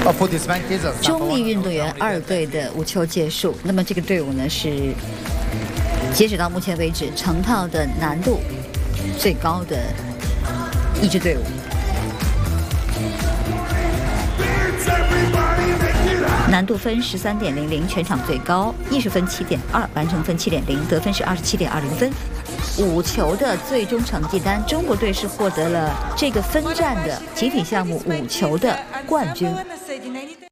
中立运动员2队的5球结束，那么这个队伍呢是截止到目前为止成套的难度最高的一支队伍。难度分13.00，全场最高；艺术分7.2，完成分7.0，得分是27.20分。5球的最终成绩单，中国队是获得了这个分站的集体项目5球的冠军。